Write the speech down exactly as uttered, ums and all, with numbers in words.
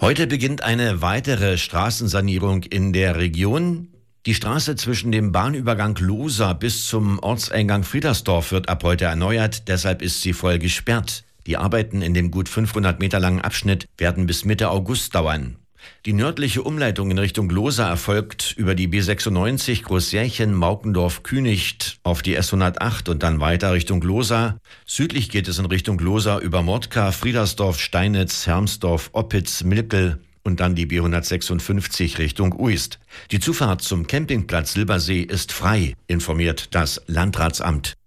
Heute beginnt eine weitere Straßensanierung in der Region. Die Straße zwischen dem Bahnübergang Lohsa bis zum Ortseingang Friedersdorf wird ab heute erneuert, deshalb ist sie voll gesperrt. Die Arbeiten in dem gut fünfhundert Meter langen Abschnitt werden bis Mitte August dauern. Die nördliche Umleitung in Richtung Lohsa erfolgt über die B sechsundneunzig Großsärchen, Maukendorf, Künicht auf die S hundertacht und dann weiter Richtung Lohsa. Südlich geht es in Richtung Lohsa über Mordka, Friedersdorf, Steinitz, Hermsdorf, Oppitz, Milkel und dann die B hundertsechsundfünfzig Richtung Uist. Die Zufahrt zum Campingplatz Silbersee ist frei, informiert das Landratsamt.